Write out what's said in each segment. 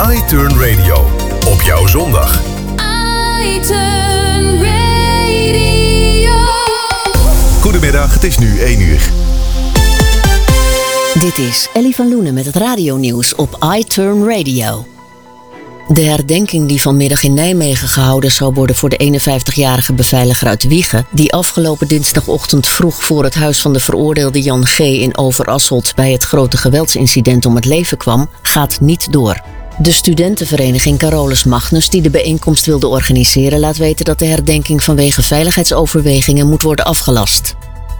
iTurn Radio. Op jouw zondag. iTurn Radio. Goedemiddag, het is nu 1 uur. Dit is Ellie van Loenen met het radionieuws op iTurn Radio. De herdenking die vanmiddag in Nijmegen gehouden zal worden voor de 51-jarige beveiliger uit Wijchen, die afgelopen dinsdagochtend vroeg voor het huis van de veroordeelde Jan G. in Overasselt bij het grote geweldsincident om het leven kwam, gaat niet door. De studentenvereniging Carolus Magnus, die de bijeenkomst wilde organiseren, laat weten dat de herdenking vanwege veiligheidsoverwegingen moet worden afgelast.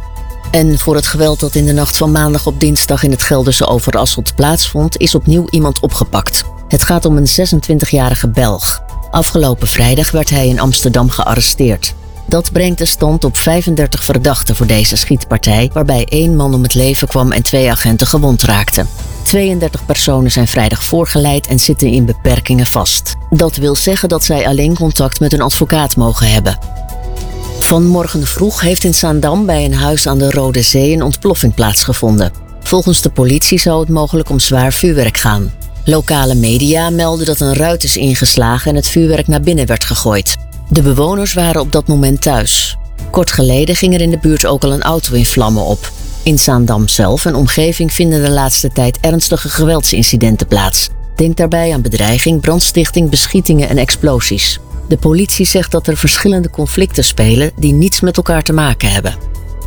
En voor het geweld dat in de nacht van maandag op dinsdag in het Gelderse Overasselt plaatsvond, is opnieuw iemand opgepakt. Het gaat om een 26-jarige Belg. Afgelopen vrijdag werd hij in Amsterdam gearresteerd. Dat brengt de stand op 35 verdachten voor deze schietpartij, waarbij 1 man om het leven kwam en 2 agenten gewond raakten. 32 personen zijn vrijdag voorgeleid en zitten in beperkingen vast. Dat wil zeggen dat zij alleen contact met een advocaat mogen hebben. Vanmorgen vroeg heeft in Zaandam bij een huis aan de Rode Zee een ontploffing plaatsgevonden. Volgens de politie zou het mogelijk om zwaar vuurwerk gaan. Lokale media melden dat een ruit is ingeslagen en het vuurwerk naar binnen werd gegooid. De bewoners waren op dat moment thuis. Kort geleden ging er in de buurt ook al een auto in vlammen op. In Zaandam zelf en omgeving vinden de laatste tijd ernstige geweldsincidenten plaats. Denk daarbij aan bedreiging, brandstichting, beschietingen en explosies. De politie zegt dat er verschillende conflicten spelen die niets met elkaar te maken hebben.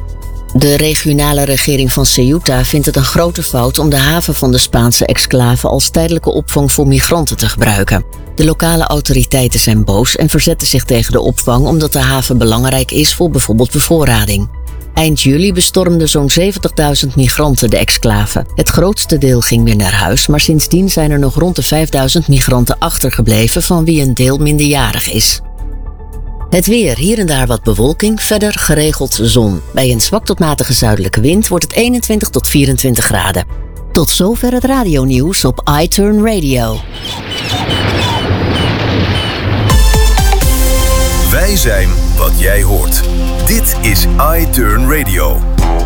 De regionale regering van Ceuta vindt het een grote fout om de haven van de Spaanse exclave als tijdelijke opvang voor migranten te gebruiken. De lokale autoriteiten zijn boos en verzetten zich tegen de opvang omdat de haven belangrijk is voor bijvoorbeeld bevoorrading. Eind juli bestormden zo'n 70.000 migranten de exclave. Het grootste deel ging weer naar huis, maar sindsdien zijn er nog rond de 5.000 migranten achtergebleven, van wie een deel minderjarig is. Het weer, hier en daar wat bewolking, verder geregeld zon. Bij een zwak tot matige zuidelijke wind wordt het 21 tot 24 graden. Tot zover het radionieuws op iTurn Radio. Wij zijn wat jij hoort. Dit is iTurn Radio.